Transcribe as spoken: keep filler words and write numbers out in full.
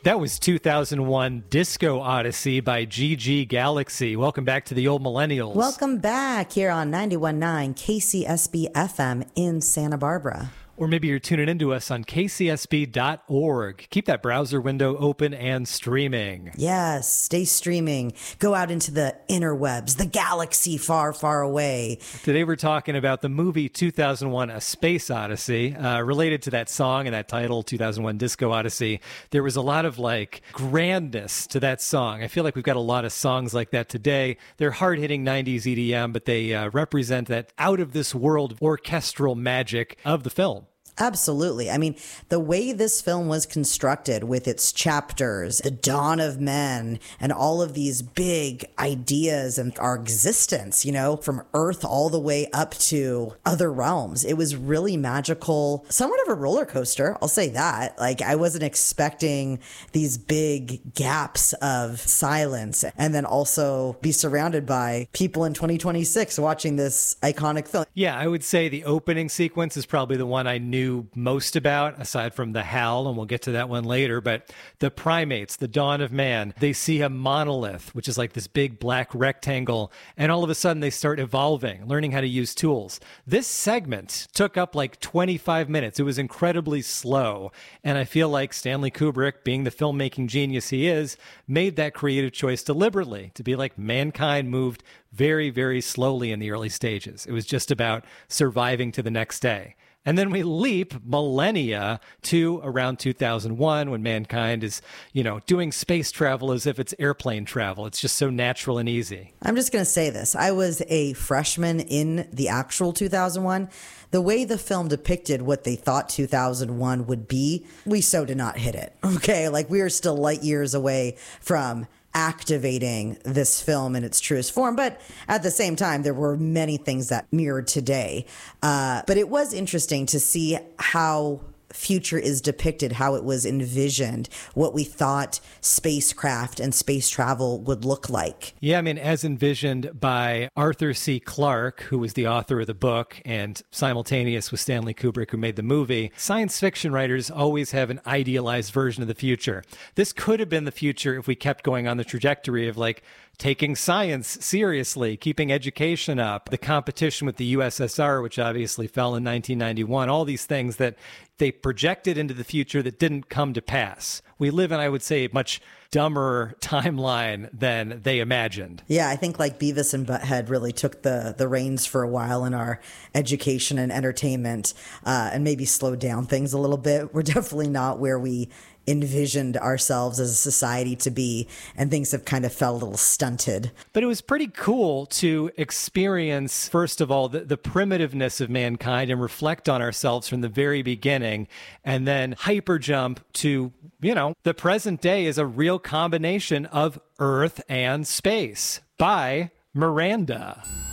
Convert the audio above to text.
That was two thousand one Disco Odyssey by G G Galaxy. Welcome back to the Old Millennials. Welcome back here on ninety-one point nine K C S B F M in Santa Barbara. Or maybe you're tuning into us on K C S B dot org. Keep that browser window open and streaming. Yes, stay streaming. Go out into the interwebs, the galaxy far, far away. Today we're talking about the movie two thousand one A Space Odyssey. Uh, related to that song and that title, two thousand one Disco Odyssey, there was a lot of like grandness to that song. I feel like we've got a lot of songs like that today. They're hard-hitting nineties E D M, but they uh, represent that out-of-this-world orchestral magic of the film. Absolutely. I mean, the way this film was constructed with its chapters, the dawn of men, and all of these big ideas and our existence, you know, from Earth all the way up to other realms. It was really magical, somewhat of a roller coaster. I'll say that. Like, I wasn't expecting these big gaps of silence and then also be surrounded by people in twenty twenty-six watching this iconic film. Yeah, I would say the opening sequence is probably the one I knew most about, aside from the Howl, and we'll get to that one later. But the primates, the dawn of man, they see a monolith, which is like this big black rectangle, and all of a sudden they start evolving, learning how to use tools. This segment took up like twenty-five minutes. It was incredibly slow, and I feel like Stanley Kubrick, being the filmmaking genius he is, made that creative choice deliberately to be like mankind moved very, very slowly in the early stages. It was just about surviving to the next day. And then we leap millennia to around two thousand one when mankind is, you know, doing space travel as if it's airplane travel. It's just so natural and easy. I'm just going to say this. I was a freshman in the actual two thousand one. The way the film depicted what they thought two thousand one would be, we so did not hit it. Okay, like we are still light years away from activating this film in its truest form. But at the same time, there were many things that mirrored today. Uh, but it was interesting to see how future is depicted, how it was envisioned, what we thought spacecraft and space travel would look like. Yeah, I mean, as envisioned by Arthur C. Clarke, who was the author of the book and simultaneous with Stanley Kubrick, who made the movie, science fiction writers always have an idealized version of the future. This could have been the future if we kept going on the trajectory of like taking science seriously, keeping education up, the competition with the U S S R, which obviously fell in nineteen ninety-one, all these things that they projected into the future that didn't come to pass. We live in, I would say, a much dumber timeline than they imagined. Yeah, I think like Beavis and Butthead really took the, the reins for a while in our education and entertainment uh, and maybe slowed down things a little bit. We're definitely not where we envisioned ourselves as a society to be, and things have kind of felt a little stunted. But it was pretty cool to experience, first of all, the, the primitiveness of mankind and reflect on ourselves from the very beginning, and then hyper jump to, you know, the present day is a real combination of Earth and space by Miranda.